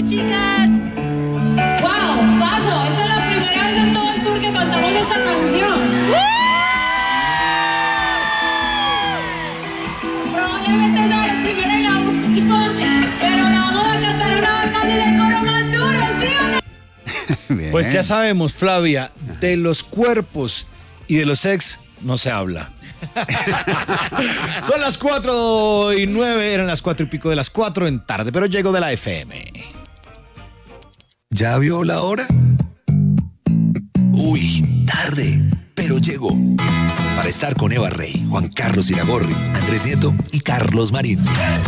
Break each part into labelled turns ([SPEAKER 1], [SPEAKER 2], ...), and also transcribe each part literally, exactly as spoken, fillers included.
[SPEAKER 1] chicas.
[SPEAKER 2] Wow, Paso, esa es la primera vez en todo el tour que cantamos esa canción. Probablemente sea la primera y la última, pero la vamos a cantar una vez más desde el coro más duro, ¿sí o no?
[SPEAKER 3] Bien.
[SPEAKER 4] Pues ya sabemos, Flavia, de los cuerpos y de los ex no se habla. Son las cuatro y nueve, eran las cuatro y pico de las cuatro en tarde, pero llego de la F M.
[SPEAKER 5] ¿Ya vio la hora? Uy, tarde, pero llegó. Para estar con Eva Rey, Juan Carlos Iragorri, Andrés Nieto y Carlos Marín.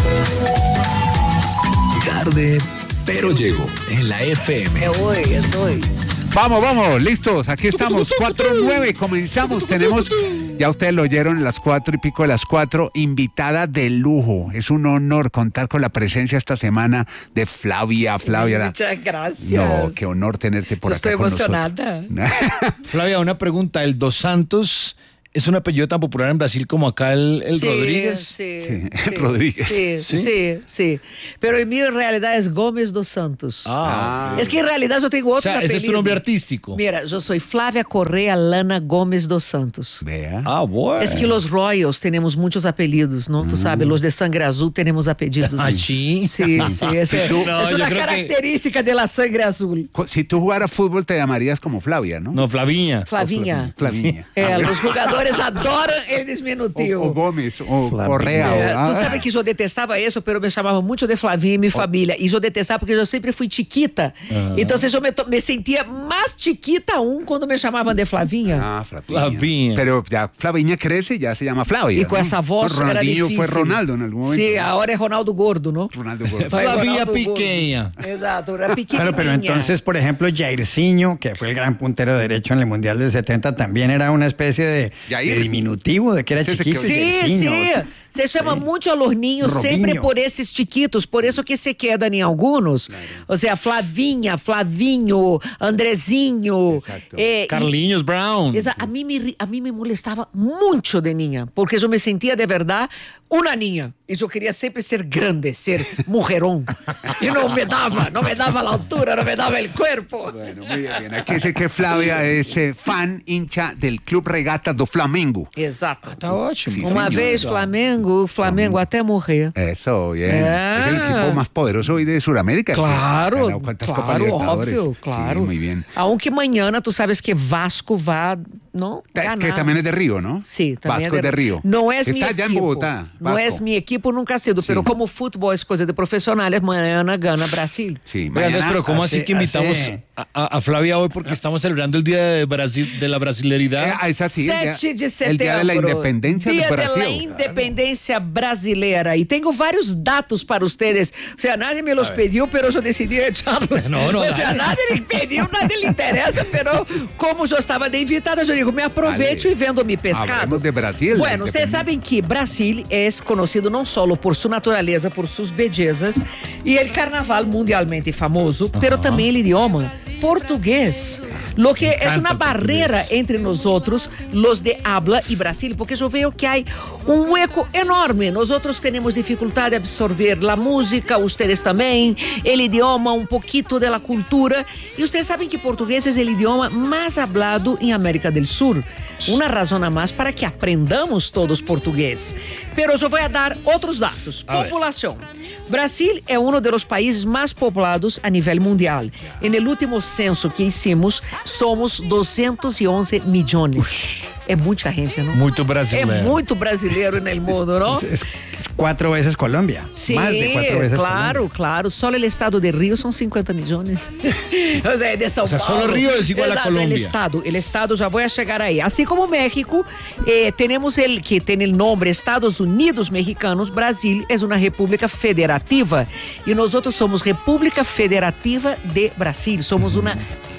[SPEAKER 5] Tarde, pero llegó en la F M.
[SPEAKER 1] Voy, estoy.
[SPEAKER 3] Vamos, vamos, listos, aquí estamos, cuatro nueve, comenzamos, tenemos, ya ustedes lo oyeron, las cuatro y pico de las cuatro, invitada de lujo, es un honor contar con la presencia esta semana de Flavia, Flavia.
[SPEAKER 1] Muchas gracias.
[SPEAKER 3] No, qué honor tenerte por
[SPEAKER 1] Yo
[SPEAKER 3] acá
[SPEAKER 1] estoy
[SPEAKER 3] con
[SPEAKER 1] emocionada.
[SPEAKER 3] nosotros.
[SPEAKER 4] Flavia, una pregunta, ¿el Dos Santos es un apellido tan popular en Brasil como acá el, el
[SPEAKER 1] Sí,
[SPEAKER 4] Rodríguez?
[SPEAKER 1] Sí,
[SPEAKER 3] Sí,
[SPEAKER 1] sí,
[SPEAKER 3] Rodríguez.
[SPEAKER 1] Sí,
[SPEAKER 4] ¿Sí?
[SPEAKER 1] sí, sí. Pero el mío en realidad es Gómez dos Santos.
[SPEAKER 4] Ah,
[SPEAKER 1] Es que en realidad yo tengo
[SPEAKER 4] o
[SPEAKER 1] otros
[SPEAKER 4] sea, ese
[SPEAKER 1] apellidos.
[SPEAKER 4] es tu nombre artístico.
[SPEAKER 1] Mira, yo soy Flavia Correa Lana Gómez dos Santos.
[SPEAKER 3] Vea.
[SPEAKER 4] Ah, bueno.
[SPEAKER 1] Es que los Royals tenemos muchos apellidos, ¿no? Tú sabes, los de sangre azul tenemos apellidos.
[SPEAKER 4] Ah, sí.
[SPEAKER 1] Sí, sí, es, es
[SPEAKER 4] No,
[SPEAKER 1] una
[SPEAKER 4] yo creo que-
[SPEAKER 1] característica de la sangre azul.
[SPEAKER 3] Co- Si tú jugaras fútbol te llamarías como Flavia, ¿no?
[SPEAKER 4] No, Flaviña.
[SPEAKER 1] Flavinha.
[SPEAKER 3] Flavinha.
[SPEAKER 1] Eh,
[SPEAKER 3] Ah, bueno.
[SPEAKER 1] los jugadores adoran el
[SPEAKER 3] O,
[SPEAKER 1] diminutivo.
[SPEAKER 3] o Gómez, o Correa.
[SPEAKER 1] É,
[SPEAKER 3] o, ah.
[SPEAKER 1] tu sabe que eu detestava isso, pero me chamava muito de Flavinha e minha família. E eu detestava porque eu sempre fui chiquita. Então, eu me, to- me sentia mais chiquita aún quando me chamavam de Flavinha.
[SPEAKER 3] Ah, Flavinha.
[SPEAKER 4] Flavinha.
[SPEAKER 3] Pero ya Flavinha crece y ya se llama Flavia.
[SPEAKER 1] E com
[SPEAKER 3] ¿no?
[SPEAKER 1] essa voz
[SPEAKER 3] No,
[SPEAKER 1] era
[SPEAKER 3] Ronaldinho
[SPEAKER 1] difícil.
[SPEAKER 3] fue Ronaldo en algún momento.
[SPEAKER 1] Sim,
[SPEAKER 3] ¿no?
[SPEAKER 1] agora é Ronaldo Gordo, não?
[SPEAKER 3] Ronaldo Gordo.
[SPEAKER 1] Vai
[SPEAKER 4] Flavinha
[SPEAKER 1] Ronaldo Gordo.
[SPEAKER 4] Pequeña.
[SPEAKER 1] Exato, era pequenininha.
[SPEAKER 6] Claro, pero entonces, por ejemplo, Jairzinho, que fue el gran puntero derecho en el Mundial del setenta, también era una especie de,
[SPEAKER 3] Jair.
[SPEAKER 6] de diminutivo, de que era
[SPEAKER 3] Ese se
[SPEAKER 6] chiquito.
[SPEAKER 3] quedó-
[SPEAKER 1] Sim,
[SPEAKER 6] Jairzinho.
[SPEAKER 1] sim. Você chama muito a los niños
[SPEAKER 6] Robinho.
[SPEAKER 1] sempre por esses chiquitos, por isso que se quedam em alguns. Ou seja, Flavinha, Flavinho, Andrezinho.
[SPEAKER 3] Exacto.
[SPEAKER 1] eh, e-
[SPEAKER 4] Carlinhos Brown.
[SPEAKER 1] Exa- a, mí me, ri- a mí me molestava muito de niña, porque eu me sentia de verdade uma niña. E eu queria sempre ser grande, ser mujerón. E não me dava, não me dava a altura, não me dava o corpo.
[SPEAKER 3] Bueno, muy bien, bien. Aquí sé que Flavia es eh, fan, hincha del Club Regata do Flamengo.
[SPEAKER 1] Exato.
[SPEAKER 4] Tá ótimo.
[SPEAKER 3] Sí,
[SPEAKER 1] Uma
[SPEAKER 3] señor.
[SPEAKER 1] vez Flamengo, Flamengo até morrer.
[SPEAKER 3] Eso, bien.
[SPEAKER 1] Ah.
[SPEAKER 3] Es el equipo más poderoso hoy de Sudamérica.
[SPEAKER 1] Claro,
[SPEAKER 3] Ha ganado ¿Cuántas Copas
[SPEAKER 1] claro,
[SPEAKER 3] Libertadores?
[SPEAKER 1] óbvio, claro.
[SPEAKER 3] Sí, muy bien.
[SPEAKER 1] Aunque mañana tu sabes que Vasco va, ¿no?
[SPEAKER 3] Ta-
[SPEAKER 1] Ganar.
[SPEAKER 3] Que también es de Río, ¿no?
[SPEAKER 1] Sí, también
[SPEAKER 3] Vasco es de Río.
[SPEAKER 1] No es mi
[SPEAKER 3] Está allá en
[SPEAKER 1] equipo.
[SPEAKER 3] Bogotá.
[SPEAKER 1] No
[SPEAKER 3] Vasco.
[SPEAKER 1] es mi equipo, nunca ha sido,
[SPEAKER 3] Sí.
[SPEAKER 1] pero como fútbol es cosa de profesionales, mañana gana Brasil.
[SPEAKER 3] Sí,
[SPEAKER 4] Oiga, Andrés,
[SPEAKER 3] mañana.
[SPEAKER 4] pero ¿cómo así,
[SPEAKER 6] así-
[SPEAKER 4] que invitamos
[SPEAKER 6] así-
[SPEAKER 4] a, a- a Flavia hoy porque estamos celebrando el Día de Brasil de la Brasileridad?
[SPEAKER 3] Eh, ah, es así, el día-
[SPEAKER 1] sete de
[SPEAKER 3] el
[SPEAKER 1] setembro.
[SPEAKER 3] día de la independencia
[SPEAKER 1] Dia
[SPEAKER 3] de Brasil.
[SPEAKER 1] de la independencia brasileira. Y tengo varios datos para ustedes. O sea, nadie me los pidió, pero yo decidí echarlos.
[SPEAKER 4] No, no,
[SPEAKER 1] o sea,
[SPEAKER 4] dale.
[SPEAKER 1] nadie le pidió, nadie le interesa, pero como yo estaba de invitada, yo digo, me aprovecho
[SPEAKER 3] Dale.
[SPEAKER 1] y vendo mi pescado.
[SPEAKER 3] Hablemos de Brasil.
[SPEAKER 1] Bueno, ustedes saben que Brasil es conocido no solo por su naturaleza, por sus bellezas y el carnaval mundialmente famoso, pero también el idioma portugués. Lo que es
[SPEAKER 4] encanta
[SPEAKER 1] una
[SPEAKER 4] el
[SPEAKER 1] barrera
[SPEAKER 4] portugués.
[SPEAKER 1] entre nosotros, los de habla y Brasil, porque yo veo que hay un hueco enorme. Nosotros tenemos dificultad de absorber la música, ustedes también, el idioma, un poquito de la cultura. Y ustedes saben que portugués es el idioma más hablado en América del Sur. Una razón a más para que aprendamos todos portugués. Pero yo voy a dar otros datos.
[SPEAKER 4] A ver.
[SPEAKER 1] Población. Brasil é um dos países mais populados a nível mundial. En el último censo que hicimos, somos duzentos e onze milhões. É muita gente, não?
[SPEAKER 4] Muito
[SPEAKER 1] É
[SPEAKER 4] brasileiro.
[SPEAKER 1] muito brasileiro no mundo, não?
[SPEAKER 6] Es, es cuatro veces Colombia.
[SPEAKER 1] Sí,
[SPEAKER 6] Más de cuatro veces
[SPEAKER 1] claro,
[SPEAKER 6] Colombia.
[SPEAKER 1] claro. Solo el estado de Río son cincuenta millones. O sea, de São
[SPEAKER 4] O sea,
[SPEAKER 1] Paulo.
[SPEAKER 4] solo Río es igual a
[SPEAKER 1] Exato,
[SPEAKER 4] Colombia.
[SPEAKER 1] El estado, el estado, ya voy a llegar ahí. Así como México, eh, tenemos el que tiene el nombre Estados Unidos Mexicanos, Brasil es una república federativa. Y nosotros somos República Federativa de Brasil. Somos una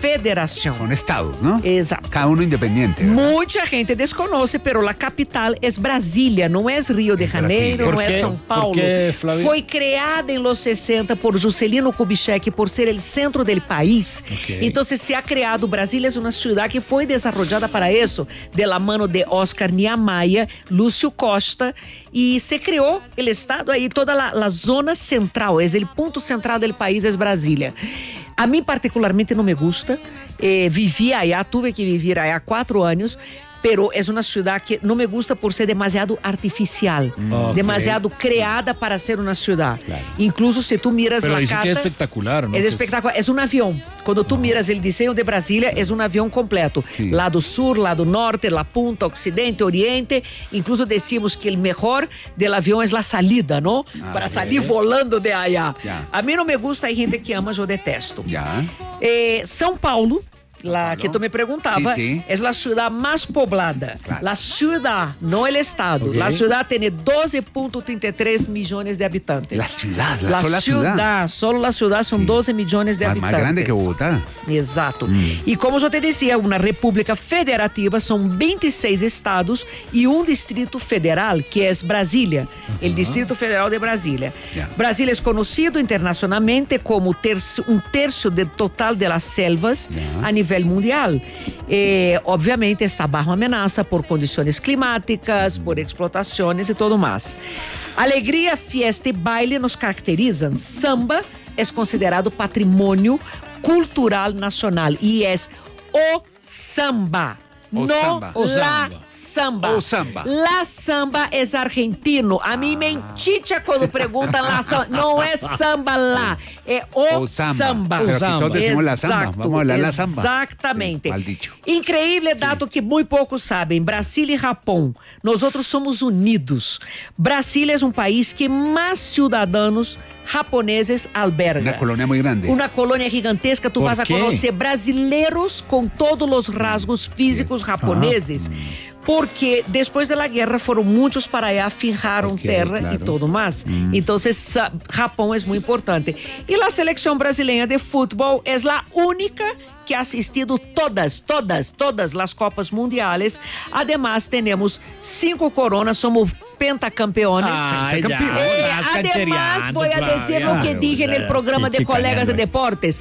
[SPEAKER 1] federación.
[SPEAKER 3] Son estados, ¿no?
[SPEAKER 1] Exacto.
[SPEAKER 3] Cada uno independiente. ¿verdad?
[SPEAKER 1] Mucha gente desconoce, pero la capital es Brasilia, no es Río de Janeiro,
[SPEAKER 4] ¿Por
[SPEAKER 1] no
[SPEAKER 4] qué?
[SPEAKER 1] es São Paulo.
[SPEAKER 4] ¿Por qué, Flavia?
[SPEAKER 1] Foi creada en los sesenta por Juscelino Kubitschek por ser el centro del país.
[SPEAKER 4] Ok.
[SPEAKER 1] Entonces se ha creado, Brasilia es una ciudad que fue desarrollada para eso, de la mano de Oscar Niemeyer, Lúcio Costa, y se creó el estado ahí, toda la, la zona central, es el punto central del país, es Brasilia. A mí particularmente no me gusta, eh, viví allá, tuve que vivir allá cuatro años, pero es una ciudad que no me gusta por ser demasiado artificial,
[SPEAKER 4] Ok.
[SPEAKER 1] demasiado creada para ser una ciudad. Incluso si tú miras
[SPEAKER 4] Pero
[SPEAKER 1] la
[SPEAKER 4] dicen
[SPEAKER 1] carta...
[SPEAKER 4] que es espectacular, ¿no?
[SPEAKER 1] Es
[SPEAKER 4] Que
[SPEAKER 1] espectacular, es un avión. Cuando tú miras el diseño de Brasilia, es un avión completo.
[SPEAKER 3] Sí.
[SPEAKER 1] Lado sur, lado norte, la punta, occidente, oriente. Incluso decimos que el mejor del avión es la salida, ¿no?
[SPEAKER 3] Ah,
[SPEAKER 1] para
[SPEAKER 3] sí.
[SPEAKER 1] salir volando de allá.
[SPEAKER 3] Ya.
[SPEAKER 1] A mí no me gusta, hay gente que ama, yo detesto.
[SPEAKER 3] Ya.
[SPEAKER 1] Eh, São Paulo, la
[SPEAKER 3] Paulo.
[SPEAKER 1] que tú me preguntaba,
[SPEAKER 3] Sí, sí.
[SPEAKER 1] es la ciudad más poblada.
[SPEAKER 3] Claro.
[SPEAKER 1] La ciudad, no el estado.
[SPEAKER 4] Ok.
[SPEAKER 1] La ciudad tiene doce punto treinta y tres millones de habitantes.
[SPEAKER 3] La ciudad, la,
[SPEAKER 1] La
[SPEAKER 3] sola ciudad.
[SPEAKER 1] ciudad, solo la ciudad son doce millones de
[SPEAKER 3] Más,
[SPEAKER 1] habitantes.
[SPEAKER 3] más grande que Bogotá.
[SPEAKER 1] Exato. Y como yo te decía, una república federativa son veintiséis estados y un distrito federal, que es Brasilia, el Distrito Federal de Brasilia.
[SPEAKER 3] Ya.
[SPEAKER 1] Brasil es conocido internacionalmente como tercio- un tercio del total de las selvas
[SPEAKER 3] Ya.
[SPEAKER 1] a nivel mundial. Eh, obviamente está bajo amenaza por condiciones climáticas, por explotaciones y todo más. Alegría, fiesta y baile nos caracterizan. Samba es considerado patrimonio cultural nacional y es o samba,
[SPEAKER 3] O
[SPEAKER 1] no
[SPEAKER 3] samba.
[SPEAKER 4] O
[SPEAKER 1] la
[SPEAKER 4] samba.
[SPEAKER 1] samba.
[SPEAKER 3] O samba.
[SPEAKER 1] La samba es argentino. A mí me enchicha cuando preguntan la samba. No es samba la, es o,
[SPEAKER 3] O samba.
[SPEAKER 1] samba.
[SPEAKER 3] Pero aquí
[SPEAKER 4] samba.
[SPEAKER 3] todos decimos la samba.
[SPEAKER 1] Exacto,
[SPEAKER 3] Vamos a hablar la samba.
[SPEAKER 1] Exactamente.
[SPEAKER 3] Sí, mal dicho.
[SPEAKER 1] Increíble dato que muy pocos saben. Brasil y Japón, nosotros somos unidos. Brasil es un país que más ciudadanos japoneses alberga.
[SPEAKER 3] Una colonia muy grande.
[SPEAKER 1] Una colonia gigantesca, tú
[SPEAKER 4] ¿Por
[SPEAKER 1] vas a
[SPEAKER 4] qué?
[SPEAKER 1] conocer brasileiros con todos los rasgos físicos japoneses. Porque después de la guerra fueron muchos para allá, fijaron
[SPEAKER 3] Ok,
[SPEAKER 1] tierra
[SPEAKER 3] claro.
[SPEAKER 1] y todo más. Entonces, sa- Japón es muy importante. Y la selección brasileña de fútbol es la única que ha asistido todas, todas, todas las Copas Mundiales. Además, tenemos cinco coronas, somos pentacampeones.
[SPEAKER 4] Ay, ya,
[SPEAKER 3] campeón.
[SPEAKER 1] Eh,
[SPEAKER 4] estás
[SPEAKER 1] además,
[SPEAKER 4] canchereando,
[SPEAKER 1] voy a
[SPEAKER 4] Flavia.
[SPEAKER 1] decir lo que
[SPEAKER 3] Claro,
[SPEAKER 1] dije en el
[SPEAKER 6] claro.
[SPEAKER 1] programa
[SPEAKER 6] Sí,
[SPEAKER 1] de Colegas de
[SPEAKER 6] chicaneando.
[SPEAKER 1] Deportes.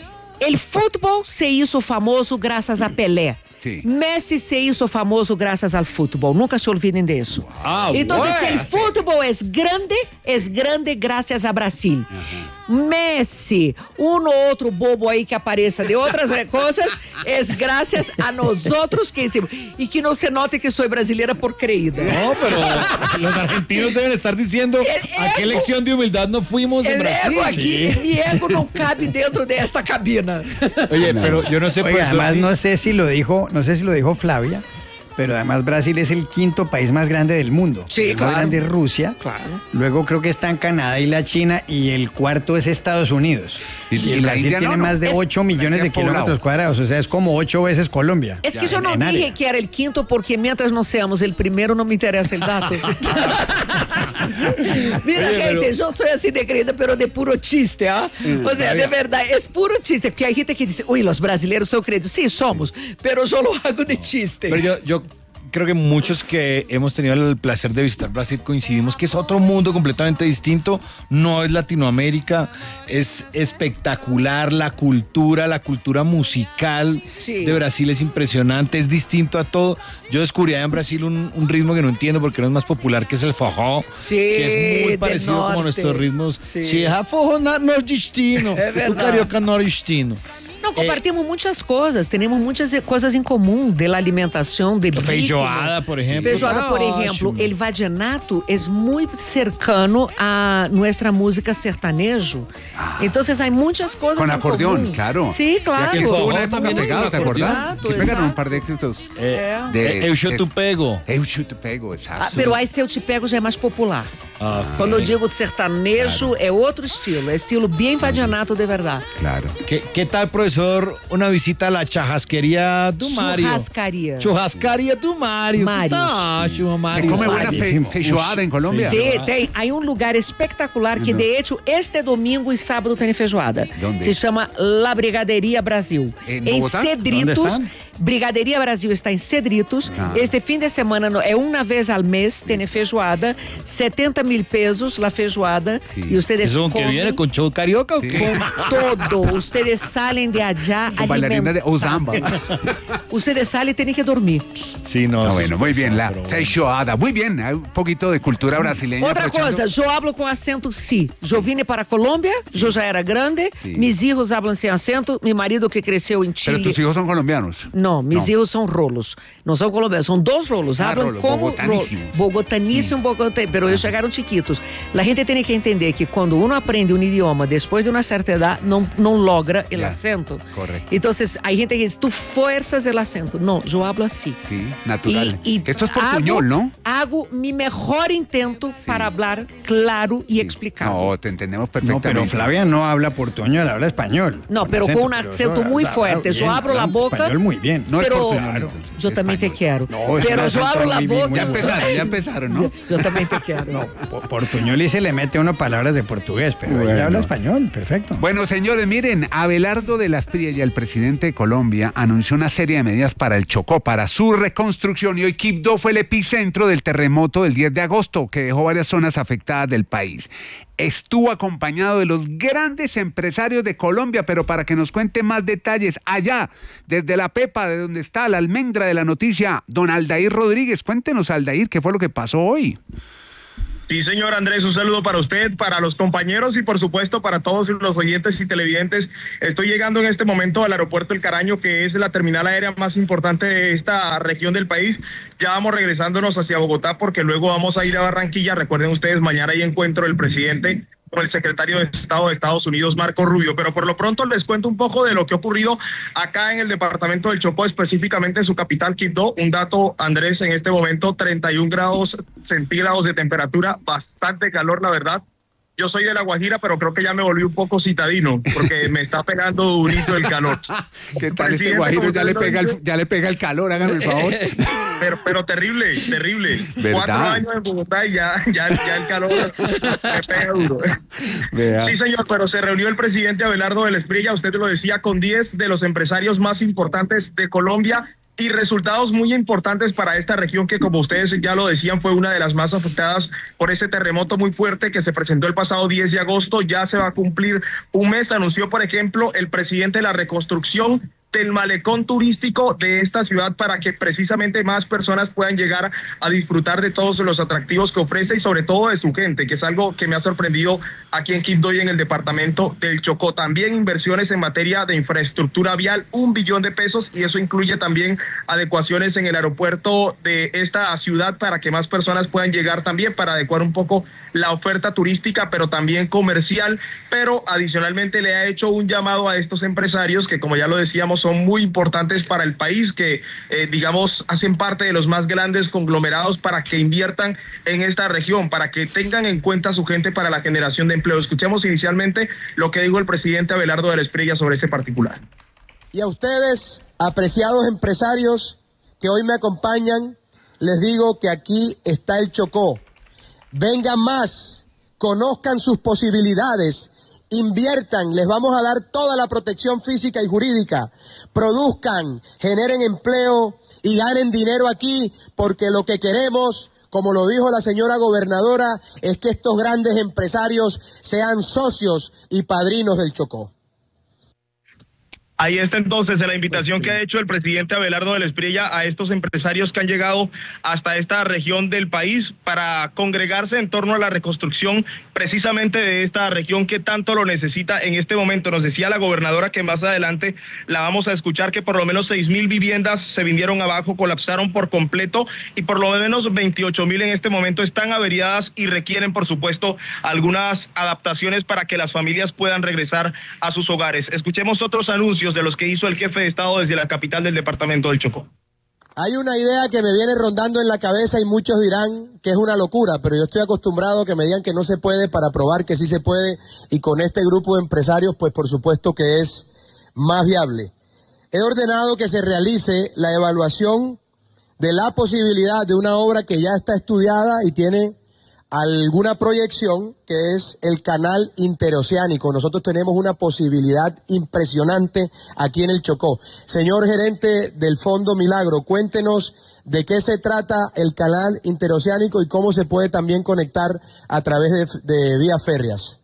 [SPEAKER 1] El fútbol se hizo famoso gracias a Pelé.
[SPEAKER 3] Sí.
[SPEAKER 1] Messi se hizo famoso gracias al fútbol. Nunca se olviden de eso.
[SPEAKER 4] Ah,
[SPEAKER 1] Entonces,
[SPEAKER 4] bueno.
[SPEAKER 1] el fútbol es grande, es grande gracias a Brasil. Messi, uno u otro bobo ahí que apareça de otras cosas, es gracias a nosotros que hicimos. Y que no se note que soy brasileira por creída.
[SPEAKER 4] No, pero los argentinos deben estar diciendo
[SPEAKER 1] El
[SPEAKER 4] a qué
[SPEAKER 1] ego-
[SPEAKER 4] lección de humildad no fuimos en
[SPEAKER 1] El
[SPEAKER 4] Brasil.
[SPEAKER 1] ego aquí, mi ego no cabe dentro de esta cabina.
[SPEAKER 4] Oye, pero yo no sé,
[SPEAKER 6] Oiga,
[SPEAKER 4] profesor,
[SPEAKER 6] además
[SPEAKER 4] si-
[SPEAKER 6] no sé si lo dijo, no sé si lo dijo Flavia, pero además Brasil es el quinto país más grande del mundo.
[SPEAKER 1] Sí,
[SPEAKER 6] el
[SPEAKER 1] claro.
[SPEAKER 6] más grande es Rusia.
[SPEAKER 1] Claro.
[SPEAKER 6] Luego creo que están Canadá y la China y el cuarto es Estados Unidos.
[SPEAKER 3] Y-
[SPEAKER 6] Y,
[SPEAKER 3] y
[SPEAKER 6] el
[SPEAKER 3] la
[SPEAKER 6] Brasil
[SPEAKER 3] India
[SPEAKER 6] tiene
[SPEAKER 3] no, no.
[SPEAKER 6] más de
[SPEAKER 1] Es-
[SPEAKER 6] ocho millones de
[SPEAKER 3] India poblado.
[SPEAKER 6] kilómetros cuadrados, o sea, es como ocho veces Colombia.
[SPEAKER 1] Es que
[SPEAKER 6] Ya,
[SPEAKER 1] yo no
[SPEAKER 6] en
[SPEAKER 1] dije
[SPEAKER 6] área.
[SPEAKER 1] que era el quinto porque mientras no seamos el primero no me interesa el dato. Mira,
[SPEAKER 4] Oye,
[SPEAKER 1] gente,
[SPEAKER 4] pero-
[SPEAKER 1] yo soy así de creída, pero de puro chiste, ¿ah? O sea, de verdad, es puro chiste. Porque hay gente que dice, uy, los brasileños son creídos. Sí, somos, pero yo lo hago de chiste.
[SPEAKER 4] pero yo, yo creo que muchos que hemos tenido el placer de visitar Brasil coincidimos que es otro mundo completamente distinto, no es Latinoamérica, es espectacular la cultura, la cultura musical
[SPEAKER 1] Sí.
[SPEAKER 4] de Brasil es impresionante, es distinto a todo. Yo descubrí allá en Brasil un, un ritmo que no entiendo porque no es más popular, que es el forró,
[SPEAKER 1] Sí,
[SPEAKER 4] que es muy
[SPEAKER 1] del
[SPEAKER 4] parecido como a
[SPEAKER 1] norte.
[SPEAKER 4] nuestros ritmos.
[SPEAKER 1] Sí.
[SPEAKER 4] Sí, es forró na- nordestino,
[SPEAKER 1] É verdade.
[SPEAKER 4] o carioca nordestino.
[SPEAKER 1] No, compartimos muchas cosas, tenemos muchas cosas en común, de la alimentación, del
[SPEAKER 4] Feijoada,
[SPEAKER 1] ritmo.
[SPEAKER 4] por ejemplo.
[SPEAKER 1] Feijoada, por
[SPEAKER 4] Ah,
[SPEAKER 1] ejemplo,
[SPEAKER 4] ótimo.
[SPEAKER 1] el vallenato es muy cercano a nuestra música sertanejo. Entonces hay muchas cosas
[SPEAKER 3] Con
[SPEAKER 1] en
[SPEAKER 3] acordeón,
[SPEAKER 1] común.
[SPEAKER 3] claro.
[SPEAKER 1] Sí,
[SPEAKER 3] Y
[SPEAKER 1] claro.
[SPEAKER 3] aquí estuvo
[SPEAKER 4] forró
[SPEAKER 3] una época
[SPEAKER 4] también es
[SPEAKER 3] pegado,
[SPEAKER 4] con
[SPEAKER 3] ¿te acordás?
[SPEAKER 1] Exacto,
[SPEAKER 3] Que pegaron un
[SPEAKER 1] exacto.
[SPEAKER 3] par de éxitos.
[SPEAKER 1] É.
[SPEAKER 3] De-
[SPEAKER 4] Eu chuto
[SPEAKER 3] de-
[SPEAKER 4] pego.
[SPEAKER 3] Eu chuto pego, exacto.
[SPEAKER 1] Ah, pero aí se eu te pego já é mais popular.
[SPEAKER 4] Ah,
[SPEAKER 1] Quando eu digo sertanejo, é outro estilo. É estilo bem vallenato de verdade.
[SPEAKER 3] Claro.
[SPEAKER 4] ¿Qué, ¿Qué tal, profesor? Una visita a la churrasquería do Mario.
[SPEAKER 1] Churrascaria.
[SPEAKER 4] Churrascaria do Mario.
[SPEAKER 1] Mario.
[SPEAKER 4] ¿Qué tal,
[SPEAKER 3] Se
[SPEAKER 4] Mario?
[SPEAKER 3] come buena fe,
[SPEAKER 6] Buenísimo.
[SPEAKER 3] feijoada en Colombia.
[SPEAKER 1] Sim, tem. Aí um lugar espetacular que, de hecho, este domingo e sábado tem feijoada.
[SPEAKER 3] Onde?
[SPEAKER 1] Se chama La Brigaderia Brasil.
[SPEAKER 3] Em
[SPEAKER 1] Em
[SPEAKER 3] Bogotá?
[SPEAKER 1] Cedritos.
[SPEAKER 6] Onde
[SPEAKER 1] Brigaderia Brasil está em Cedritos.
[SPEAKER 3] Ah.
[SPEAKER 1] Este fim de semana no- é uma vez ao mês, tem feijoada. setenta mil pesos la feijoada.
[SPEAKER 3] Sí.
[SPEAKER 1] E ustedes
[SPEAKER 4] ¿Eso que
[SPEAKER 1] comem
[SPEAKER 4] viene con show carioca o qué?
[SPEAKER 1] com todo. Ustedes salen de allá
[SPEAKER 3] Con bailarina de Ozamba.
[SPEAKER 1] Ustedes salen y tienen que dormir.
[SPEAKER 4] Sí, no.
[SPEAKER 3] Ah,
[SPEAKER 4] eso
[SPEAKER 3] bueno,
[SPEAKER 4] es
[SPEAKER 3] muy bien, la
[SPEAKER 4] pesado, pero bueno.
[SPEAKER 3] feijoada. Muy bien, hay un poquito de cultura brasileña.
[SPEAKER 1] Outra
[SPEAKER 3] aprovechando.
[SPEAKER 1] coisa, eu hablo com acento sí. Eu vine para a Colômbia, eu já era grande,
[SPEAKER 3] Sí.
[SPEAKER 1] mis hijos hablan sem acento, meu marido que cresceu em
[SPEAKER 3] Pero
[SPEAKER 1] Chile.
[SPEAKER 3] tus hijos son colombianos.
[SPEAKER 1] Não, mis
[SPEAKER 3] No.
[SPEAKER 1] hijos são rolos. Não são colombianos, são dois rolos.
[SPEAKER 3] Ah,
[SPEAKER 1] Hablam
[SPEAKER 3] rolos,
[SPEAKER 1] como
[SPEAKER 3] bogotanísimo.
[SPEAKER 1] rolo. Bogotaníssimo, bogotá, pero eles chegaram chiquitos. A gente tem que entender que quando uno aprende um idioma depois de uma certa idade, não, não logra o
[SPEAKER 3] Ya,
[SPEAKER 1] acento.
[SPEAKER 3] correcto.
[SPEAKER 1] Então, a gente que diz, tu fuerzas o acento. Não, eu hablo assim.
[SPEAKER 3] Sí, natural.
[SPEAKER 1] Y, y
[SPEAKER 3] Esto es
[SPEAKER 1] hago,
[SPEAKER 3] portuñol, ¿no?
[SPEAKER 1] Hago mi mejor intento para hablar claro y explicado.
[SPEAKER 3] No, te entendemos
[SPEAKER 6] No,
[SPEAKER 3] perfectamente.
[SPEAKER 6] pero Flavia no habla portuñol, habla español.
[SPEAKER 1] No, pero con un acento
[SPEAKER 6] eso,
[SPEAKER 1] muy
[SPEAKER 6] habla
[SPEAKER 1] fuerte. Yo
[SPEAKER 6] bien,
[SPEAKER 1] abro la
[SPEAKER 6] habla
[SPEAKER 1] boca.
[SPEAKER 6] español muy bien.
[SPEAKER 3] No es
[SPEAKER 1] pero
[SPEAKER 3] portuñol,
[SPEAKER 1] claro,
[SPEAKER 3] entonces,
[SPEAKER 1] yo
[SPEAKER 3] es
[SPEAKER 1] también te
[SPEAKER 3] español.
[SPEAKER 1] quiero.
[SPEAKER 6] No, es
[SPEAKER 1] pero
[SPEAKER 6] un
[SPEAKER 1] yo
[SPEAKER 6] acento
[SPEAKER 1] abro la
[SPEAKER 6] muy
[SPEAKER 1] boca.
[SPEAKER 6] bien.
[SPEAKER 3] Ya empezaron, ya empezaron, ¿no?
[SPEAKER 1] Yo también te quiero.
[SPEAKER 6] Po- Portuñol y se le mete uno palabras de portugués, pero
[SPEAKER 3] Bueno.
[SPEAKER 6] ella habla español, perfecto.
[SPEAKER 3] Bueno, señores, miren, Abelardo de la Espriella, el presidente de Colombia, anunció una serie de medidas para el Chocó, para su reconstrucción, y hoy Quibdó fue el epicentro del terremoto del diez de agosto, que dejó varias zonas afectadas del país. Estuvo acompañado de los grandes empresarios de Colombia, pero para que nos cuente más detalles, allá, desde la Pepa, de donde está la almendra de la noticia, don Aldair Rodríguez. Cuéntenos, Aldair, ¿qué fue lo que pasó hoy?
[SPEAKER 7] Sí, señor Andrés, un saludo para usted, para los compañeros y por supuesto para todos los oyentes y televidentes. Estoy llegando en este momento al aeropuerto El Caraño, que es la terminal aérea más importante de esta región del país. Ya vamos regresándonos hacia Bogotá porque luego vamos a ir a Barranquilla. Recuerden ustedes, mañana hay encuentro del presidente con el secretario de Estado de Estados Unidos, Marco Rubio. Pero por lo pronto les cuento un poco de lo que ha ocurrido acá en el departamento del Chocó, específicamente en su capital, Quibdó. Un dato, Andrés, en este momento treinta y un grados centígrados de temperatura, bastante calor, la verdad. Yo soy de La Guajira, pero creo que ya me volví un poco citadino, porque me está pegando durito el calor.
[SPEAKER 3] ¿Qué tal este
[SPEAKER 7] Presidente,
[SPEAKER 3] guajiro?
[SPEAKER 7] como
[SPEAKER 3] Ya
[SPEAKER 7] usted
[SPEAKER 3] le,
[SPEAKER 7] lo
[SPEAKER 3] pega el,
[SPEAKER 7] dice.
[SPEAKER 3] ya le pega el calor, háganme el favor.
[SPEAKER 7] Pero, pero terrible, terrible.
[SPEAKER 3] ¿Verdad?
[SPEAKER 7] Cuatro años en Bogotá y ya, ya, ya el calor me pega duro.
[SPEAKER 3] Vea.
[SPEAKER 7] Sí, señor, pero se reunió el presidente Abelardo de la Espriella, usted lo decía, con diez de los empresarios más importantes de Colombia y resultados muy importantes para esta región que, como ustedes ya lo decían, fue una de las más afectadas por este terremoto muy fuerte que se presentó el pasado diez de agosto. Ya se va a cumplir un mes, anunció, por ejemplo, el presidente la reconstrucción del malecón turístico de esta ciudad para que precisamente más personas puedan llegar a disfrutar de todos los atractivos que ofrece y sobre todo de su gente, que es algo que me ha sorprendido aquí en Quibdó y en el departamento del Chocó. También inversiones en materia de infraestructura vial, un billón de pesos, y eso incluye también adecuaciones en el aeropuerto de esta ciudad para que más personas puedan llegar también, para adecuar un poco la oferta turística, pero también comercial. Pero adicionalmente le ha hecho un llamado a estos empresarios que, como ya lo decíamos, son muy importantes para el país, que eh, digamos hacen parte de los más grandes conglomerados, para que inviertan en esta región, para que tengan en cuenta a su gente para la generación de empleo. Escuchemos inicialmente lo que dijo el presidente Abelardo de la Espriella sobre este particular.
[SPEAKER 8] Y a ustedes, apreciados empresarios que hoy me acompañan, les digo que aquí está el Chocó. Vengan más, conozcan sus posibilidades, inviertan, les vamos a dar toda la protección física y jurídica, produzcan, generen empleo y ganen dinero aquí, porque lo que queremos, como lo dijo la señora gobernadora, es que estos grandes empresarios sean socios y padrinos del Chocó.
[SPEAKER 7] Ahí está entonces la invitación que ha hecho el presidente Abelardo de la Espriella a estos empresarios que han llegado hasta esta región del país para congregarse en torno a la reconstrucción precisamente de esta región que tanto lo necesita en este momento. Nos decía la gobernadora que más adelante la vamos a escuchar, que por lo menos seis mil viviendas se vinieron abajo, colapsaron por completo, y por lo menos veintiocho mil en este momento están averiadas y requieren, por supuesto, algunas adaptaciones para que las familias puedan regresar a sus hogares. Escuchemos otros anuncios de los que hizo el jefe de Estado desde la capital del departamento del Chocó.
[SPEAKER 8] Hay una idea que me viene rondando en la cabeza y muchos dirán que es una locura, pero yo estoy acostumbrado a que me digan que no se puede para probar que sí se puede, y con este grupo de empresarios, pues por supuesto que es más viable. He ordenado que se realice la evaluación de la posibilidad de una obra que ya está estudiada y tiene alguna proyección, que es el canal interoceánico. Nosotros tenemos una posibilidad impresionante aquí en el Chocó. Señor gerente del Fondo Milagro, cuéntenos de qué se trata el canal interoceánico y cómo se puede también conectar a través de, de vías férreas.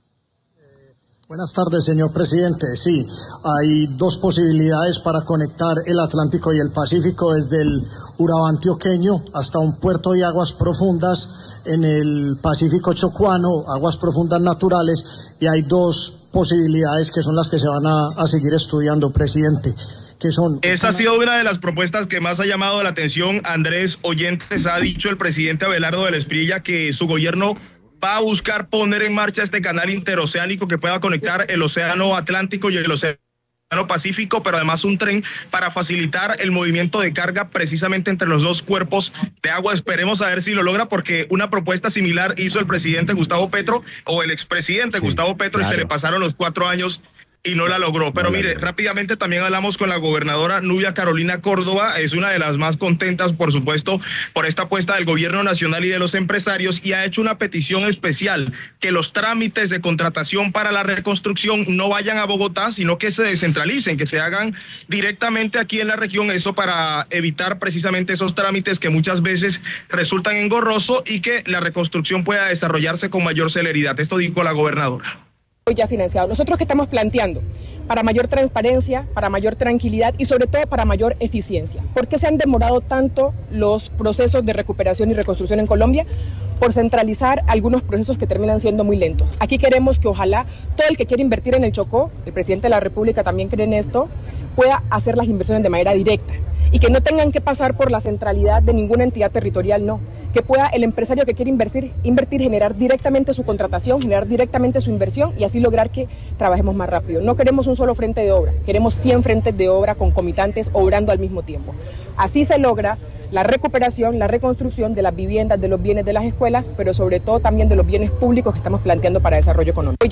[SPEAKER 9] Buenas tardes, señor presidente. Sí, hay dos posibilidades para conectar el Atlántico y el Pacífico desde el Urabá antioqueño hasta un puerto de aguas profundas en el Pacífico chocuano, aguas profundas naturales, y hay dos posibilidades que son las que se van a, a seguir estudiando, presidente. Que son...
[SPEAKER 7] Esa ha sido una de las propuestas que más ha llamado la atención. Andrés Oyentes, ha dicho el presidente Abelardo del Espriella que su gobierno va a buscar poner en marcha este canal interoceánico que pueda conectar el océano Atlántico y el océano Pacífico, pero además un tren para facilitar el movimiento de carga precisamente entre los dos cuerpos de agua. Esperemos a ver si lo logra, porque una propuesta similar hizo el presidente Gustavo Petro, o el expresidente sí, Gustavo Petro, claro. Y se le pasaron los cuatro años y no la logró. Pero mire, rápidamente también hablamos con la gobernadora Nubia Carolina Córdoba. Es una de las más contentas, por supuesto, por esta apuesta del gobierno nacional y de los empresarios, y ha hecho una petición especial: que los trámites de contratación para la reconstrucción no vayan a Bogotá, sino que se descentralicen, que se hagan directamente aquí en la región. Eso para evitar precisamente esos trámites que muchas veces resultan engorrosos, y que la reconstrucción pueda desarrollarse con mayor celeridad. Esto dijo la gobernadora.
[SPEAKER 10] Ya financiado. Nosotros que estamos planteando para mayor transparencia, para mayor tranquilidad y sobre todo para mayor eficiencia. ¿Por qué se han demorado tanto los procesos de recuperación y reconstrucción en Colombia? Por centralizar algunos procesos que terminan siendo muy lentos. Aquí queremos que ojalá todo el que quiera invertir en el Chocó, el presidente de la República también cree en esto, pueda hacer las inversiones de manera directa, y que no tengan que pasar por la centralidad de ninguna entidad territorial, no. Que pueda el empresario que quiere invertir, invertir, generar directamente su contratación, generar directamente su inversión, y así lograr que trabajemos más rápido. No queremos un solo frente de obra, queremos cien frentes de obra concomitantes obrando al mismo tiempo. Así se logra la recuperación, la reconstrucción de las viviendas, de los bienes de las escuelas, pero sobre todo también de los bienes públicos que estamos planteando para desarrollo económico.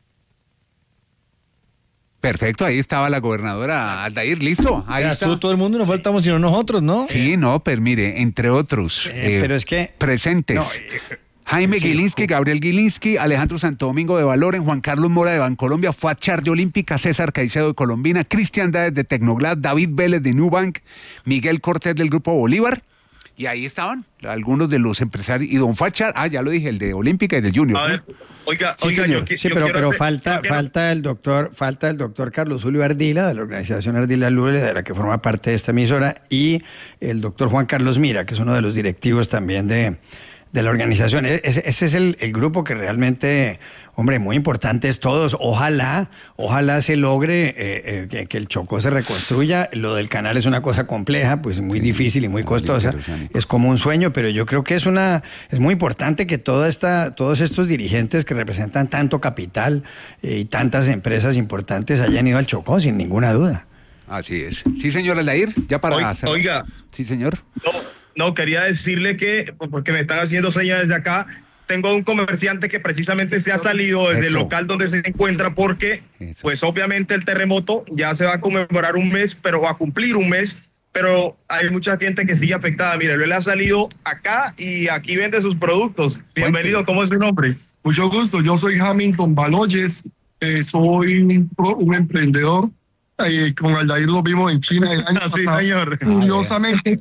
[SPEAKER 3] Perfecto, ahí estaba la gobernadora Aldair, listo. Ahí
[SPEAKER 4] ya
[SPEAKER 3] está.
[SPEAKER 4] estuvo todo el mundo, nos faltamos sino nosotros, ¿no?
[SPEAKER 3] Sí, no, pero mire, entre otros,
[SPEAKER 6] eh,
[SPEAKER 3] eh,
[SPEAKER 6] pero es que
[SPEAKER 3] presentes.
[SPEAKER 6] No, eh,
[SPEAKER 3] Jaime
[SPEAKER 6] sí,
[SPEAKER 3] Gilinski, Gabriel Gilinski, Alejandro Santo Domingo de Valoren, Juan Carlos Mora de Bancolombia, Fuachar de Olímpica, César Caicedo de Colombina, Cristian Dáez de Tecnoglad, David Vélez de Nubank, Miguel Cortés del Grupo Bolívar. Y ahí estaban algunos de los empresarios. Y don Fachar, ah, ya lo dije, el de Olímpica y del Junior.
[SPEAKER 7] A ver, oiga,
[SPEAKER 3] sí,
[SPEAKER 7] oiga,
[SPEAKER 3] señor.
[SPEAKER 7] yo,
[SPEAKER 6] sí,
[SPEAKER 7] yo
[SPEAKER 6] pero,
[SPEAKER 7] quiero
[SPEAKER 6] pero
[SPEAKER 7] hacer,
[SPEAKER 6] falta,
[SPEAKER 7] quiero...
[SPEAKER 6] falta el doctor, falta el doctor Carlos Julio Ardila, de la organización Ardila Lule, de la que forma parte de esta emisora, y el doctor Juan Carlos Mira, que es uno de los directivos también de, de la organización. Ese, ese es el, el grupo que realmente, hombre, muy importantes todos. Ojalá, ojalá se logre eh, eh, que, que el Chocó se reconstruya. Lo del canal es una cosa compleja, pues muy sí, difícil y muy costosa. Es como un sueño, pero yo creo que es una, es muy importante que toda esta, todos estos dirigentes que representan tanto capital eh, y tantas empresas importantes hayan ido al Chocó, sin ninguna duda.
[SPEAKER 3] Así es. Sí, señor Aldair, ya para
[SPEAKER 7] Oiga,
[SPEAKER 3] hacer.
[SPEAKER 7] Oiga.
[SPEAKER 3] Sí, señor.
[SPEAKER 7] No, no, quería decirle que, porque me están haciendo señas desde acá, tengo un comerciante que precisamente se ha salido desde Eso. el local donde se encuentra porque, Eso. pues obviamente el terremoto ya se va a conmemorar un mes, pero va a cumplir un mes, pero hay mucha gente que sigue afectada. Mire, él ha salido acá y aquí vende sus productos. Bienvenido, ¿cómo es su nombre?
[SPEAKER 11] Mucho gusto, yo soy Hamilton Baloyes, eh, soy un, un emprendedor. Eh, con Aldair lo vimos en China el año
[SPEAKER 7] sí, pasado, señor.
[SPEAKER 11] Curiosamente.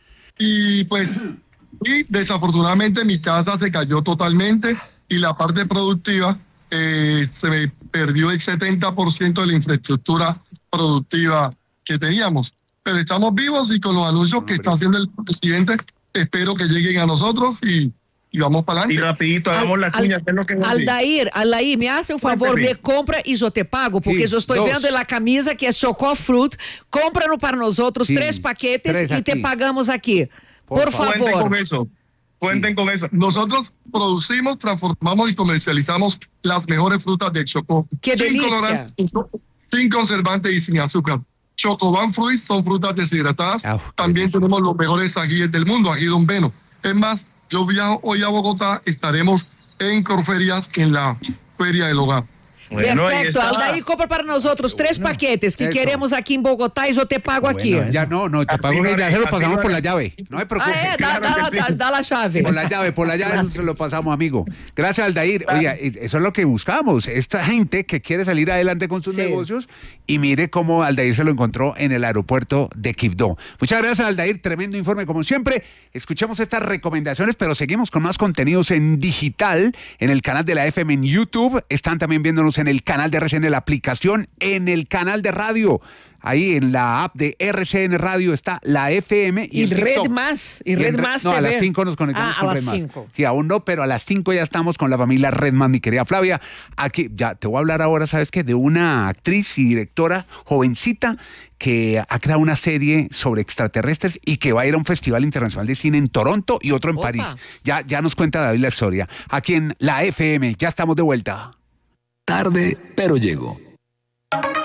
[SPEAKER 11] Y pues, y desafortunadamente mi casa se cayó totalmente y la parte productiva eh, se me perdió el setenta por ciento de la infraestructura productiva que teníamos. Pero estamos vivos y con los anuncios que está haciendo el presidente, espero que lleguen a nosotros y y vamos para adelante.
[SPEAKER 7] Y rapidito, hagamos
[SPEAKER 1] Al,
[SPEAKER 7] la cuña.
[SPEAKER 1] Al,
[SPEAKER 7] ¿Qué es lo que
[SPEAKER 1] Aldair, Aldair, me hace un favor,
[SPEAKER 7] Cuénteme.
[SPEAKER 1] me compra y yo te pago, porque
[SPEAKER 3] Sí,
[SPEAKER 1] yo estoy
[SPEAKER 3] dos.
[SPEAKER 1] viendo la camisa que es Chocó Fruit, cómpralo para nosotros,
[SPEAKER 3] Sí,
[SPEAKER 1] tres paquetes
[SPEAKER 3] tres
[SPEAKER 1] y te
[SPEAKER 3] aquí.
[SPEAKER 1] pagamos aquí.
[SPEAKER 3] Por
[SPEAKER 1] Por,
[SPEAKER 3] favor.
[SPEAKER 7] Cuenten
[SPEAKER 1] favor.
[SPEAKER 7] con eso. Cuenten con eso.
[SPEAKER 11] Nosotros producimos, transformamos y comercializamos las mejores frutas de Chocó.
[SPEAKER 1] ¡Qué
[SPEAKER 11] sin
[SPEAKER 1] delicia!
[SPEAKER 11] colorantes, sin conservantes y sin azúcar. Chocoban Fruits, son frutas deshidratadas.
[SPEAKER 3] Ah,
[SPEAKER 11] También tenemos los mejores ajíes del mundo, ají Don Beno. Es más, yo viajo hoy a Bogotá, estaremos en Corferias, en la Feria del Hogar.
[SPEAKER 7] Bueno, ahí
[SPEAKER 1] Perfecto,
[SPEAKER 7] está.
[SPEAKER 1] Aldair compra para nosotros tres paquetes que
[SPEAKER 3] Eso.
[SPEAKER 1] queremos aquí en Bogotá y yo te pago aquí.
[SPEAKER 6] Bueno,
[SPEAKER 3] Ya no, no, te
[SPEAKER 7] Así
[SPEAKER 3] pago
[SPEAKER 7] no
[SPEAKER 3] que ya
[SPEAKER 7] es,
[SPEAKER 3] se lo
[SPEAKER 7] así
[SPEAKER 3] pasamos
[SPEAKER 7] no
[SPEAKER 3] por
[SPEAKER 7] es.
[SPEAKER 3] la llave. No me
[SPEAKER 1] Ah,
[SPEAKER 3] preocupe.
[SPEAKER 1] é, dá,
[SPEAKER 7] Claro
[SPEAKER 1] dá,
[SPEAKER 7] que
[SPEAKER 1] dá,
[SPEAKER 7] sí.
[SPEAKER 1] dá la chave.
[SPEAKER 3] Por la llave, por la llave se lo pasamos, amigo. Gracias, Aldair. Oye, eso es lo que buscamos. Esta gente que quiere salir adelante con sus
[SPEAKER 1] Sí.
[SPEAKER 3] negocios y mire cómo Aldair se lo encontró en el aeropuerto de Quibdó. Muchas gracias, Aldair. Tremendo informe, como siempre. Escuchamos estas recomendaciones, pero seguimos con más contenidos en digital, en el canal de la F M en YouTube. Están también viéndonos en el canal de R C N, la aplicación, en el canal de radio. Ahí en la app de R C N Radio está la F M y,
[SPEAKER 1] Y
[SPEAKER 3] el
[SPEAKER 1] Red
[SPEAKER 3] TikTok.
[SPEAKER 1] Más, y
[SPEAKER 3] en
[SPEAKER 1] Red
[SPEAKER 3] Re-
[SPEAKER 1] Más
[SPEAKER 3] No, a
[SPEAKER 1] T V.
[SPEAKER 3] las cinco nos conectamos
[SPEAKER 1] Ah,
[SPEAKER 3] con
[SPEAKER 1] a
[SPEAKER 3] Red
[SPEAKER 1] las
[SPEAKER 3] Más.
[SPEAKER 1] cinco.
[SPEAKER 3] Sí, aún no, pero a las cinco ya estamos con la familia Redman, mi querida Flavia. Aquí, ya te voy a hablar ahora, ¿sabes qué? De una actriz y directora jovencita que ha creado una serie sobre extraterrestres y que va a ir a un festival internacional de cine en Toronto y otro en
[SPEAKER 1] Opa.
[SPEAKER 3] París. Ya, ya nos cuenta David la historia. Aquí en la F M, ya estamos de vuelta.
[SPEAKER 5] Tarde, pero llego.